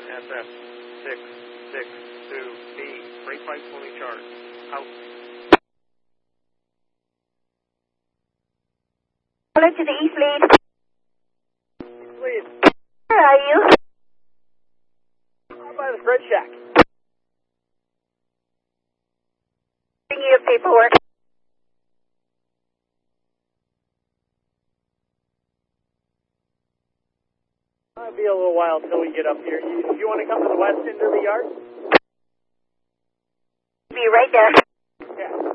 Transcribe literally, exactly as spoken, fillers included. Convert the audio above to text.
S S six six two B. Freight pipe fully charged. Out. Hello to the East Lead. Please. Where are you? How by the Fred Shack? Bring you your paperwork. It'll be a little while until we get up here. You, you want to come to the west end of the yard? Be right there. Yeah.